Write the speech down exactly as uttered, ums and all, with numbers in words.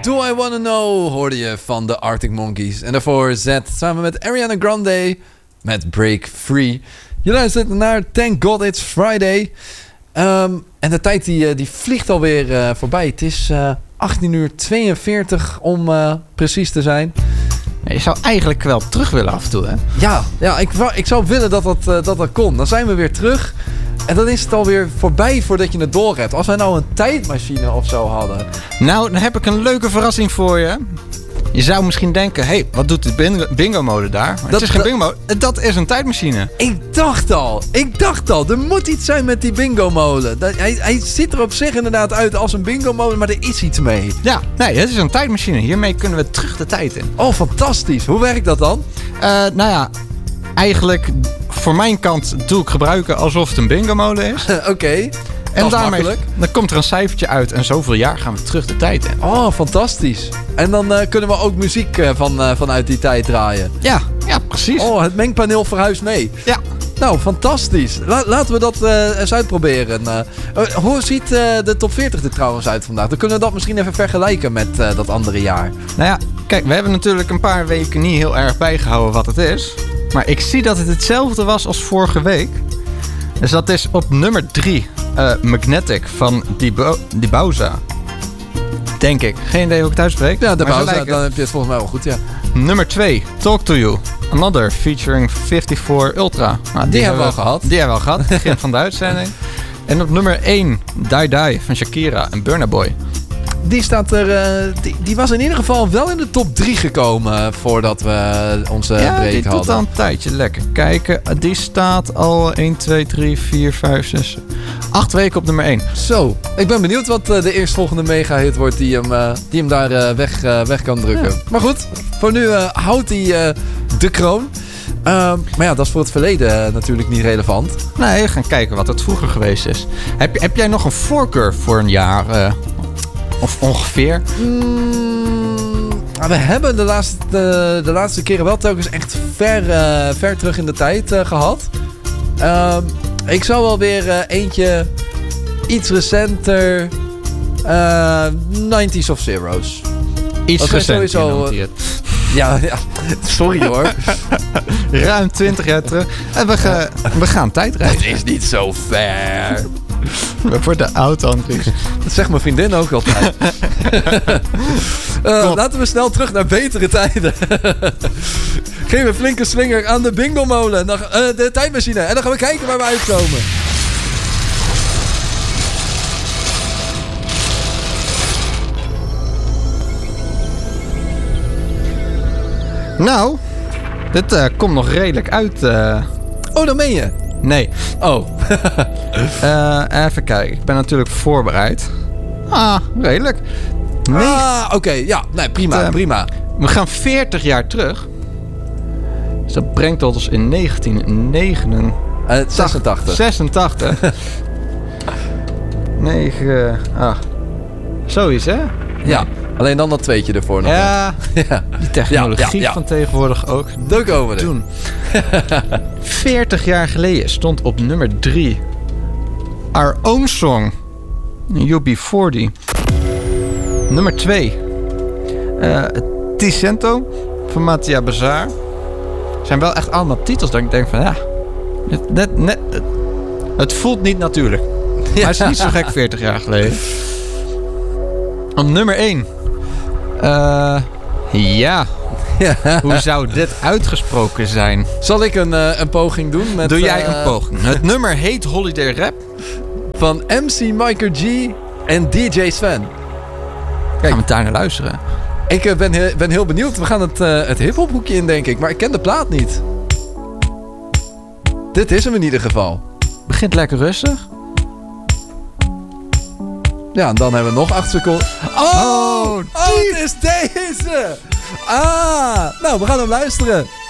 Do I Wanna Know hoorde je van de Arctic Monkeys. En daarvoor Z samen met Ariana Grande met Break Free. Je luistert naar Thank God It's Friday. Um, en de tijd die, die vliegt alweer uh, voorbij. Het is uh, achttien uur tweeënveertig om uh, precies te zijn. Je zou eigenlijk wel terug willen af en toe, hè? Ja, ja ik, ik zou willen dat dat, uh, dat dat kon. Dan zijn we weer terug. En dan is het alweer voorbij voordat je het door hebt. Als wij nou een tijdmachine of zo hadden. Nou, dan heb ik een leuke verrassing voor je. Je zou misschien denken, hé, hey, wat doet de bingo, bingo-mode daar? Maar dat, het is geen bingo-mode, dat is een tijdmachine. Ik dacht al, ik dacht al, er moet iets zijn met die bingo-molen. Hij, hij ziet er op zich inderdaad uit als een bingo-molen, maar er is iets mee. Ja, nee, het is een tijdmachine. Hiermee kunnen we terug de tijd in. Oh, fantastisch. Hoe werkt dat dan? Uh, nou ja, eigenlijk voor mijn kant doe ik gebruiken alsof het een bingo-molen is. Oké. Okay. En daarmee dan komt er een cijfertje uit en zoveel jaar gaan we terug de tijd in. Oh, fantastisch. En dan uh, kunnen we ook muziek uh, van, uh, vanuit die tijd draaien. Ja, ja, precies. Oh, het mengpaneel verhuist mee. Ja. Nou, fantastisch. La- laten we dat uh, eens uitproberen. Uh, uh, hoe ziet uh, de top veertig er trouwens uit vandaag? Dan kunnen we dat misschien even vergelijken met uh, dat andere jaar. Nou ja, kijk, we hebben natuurlijk een paar weken niet heel erg bijgehouden wat het is. Maar ik zie dat het hetzelfde was als vorige week. Dus dat is op nummer drie. Uh, Magnetic van Dibauza. Denk ik. Geen idee hoe ik het uitspreek. Ja, Dibauza, dan heb je het volgens mij wel goed, ja. Nummer twee, Talk to You. Another featuring vijfenvijftig Ultra. Nou, die, die hebben we al gehad. Die hebben we al gehad. Begin van de uitzending. En op nummer één, Die Die van Shakira en Burna Boy. Die staat er. Uh, die, die was in ieder geval wel in de top drie gekomen voordat we onze ja, break hadden. Ja, die doet al een tijdje. Lekker kijken. Die staat al één, twee, drie, vier, vijf, zes, acht weken op nummer één. Zo, ik ben benieuwd wat uh, de eerstvolgende mega-hit wordt die hem, uh, die hem daar uh, weg, uh, weg kan drukken. Ja. Maar goed, voor nu uh, houdt hij uh, de kroon. Uh, maar ja, dat is voor het verleden uh, natuurlijk niet relevant. Nee, we gaan kijken wat het vroeger geweest is. Heb, heb jij nog een voorkeur voor een jaar? Uh, Of ongeveer? Mm, we hebben de laatste, de, de laatste keren wel telkens echt ver, uh, ver terug in de tijd uh, gehad. Uh, ik zou wel weer uh, eentje iets recenter. Uh, nineties of Zero's. Iets recenter sowieso, uh, ja, ja, sorry hoor. Ruim twintig jaar terug. En we, ga, we gaan tijdreizen. Dat is niet zo ver. We worden oud, Andries. Dat zegt mijn vriendin ook altijd. uh, laten we snel terug naar betere tijden. Geef een flinke slinger aan de bingo-molen. Dan, uh, de tijdmachine. En dan gaan we kijken waar we uitkomen. Nou, dit uh, komt nog redelijk uit. Uh... Oh, dat meen je? Nee. Oh. uh, even kijken. Ik ben natuurlijk voorbereid. Ah, redelijk. Nee. Ah, oké. Okay. Ja, nee, prima, uh, prima. We gaan veertig jaar terug. Dus dat brengt ons in negentien negenentachtig. Uh, zesentachtig. zesentachtig. negen... Ah. Zoiets, hè? Ja. Alleen dan dat tweetje ervoor nog. Ja, ja. Die technologie ja, ja, ja. van tegenwoordig ook. Daar komen we er. Toen. veertig jaar geleden stond op nummer drie Our Own Song, U B veertig. Nummer twee uh, Ticento van Mattia Bazar. Zijn wel echt allemaal titels dat ik denk van ja, het, net, net, het, het voelt niet natuurlijk. Ja. Maar het is niet zo gek veertig jaar geleden. Op nummer één. Uh, ja. ja. Hoe zou dit uitgesproken zijn? Zal ik een, uh, een poging doen? Met, Doe jij uh, een poging. Het nummer heet Holiday Rap. Van M C Micro G en D J Sven. Kijk, gaan we daar naar luisteren. Ik uh, ben, he- ben heel benieuwd. We gaan het, uh, het hiphop hoekje in, denk ik. Maar ik ken de plaat niet. Dit is hem in ieder geval. Begint lekker rustig. Ja, en dan hebben we nog acht seconden. Oh, oh, oh het is deze! Ah, nou, we gaan hem luisteren.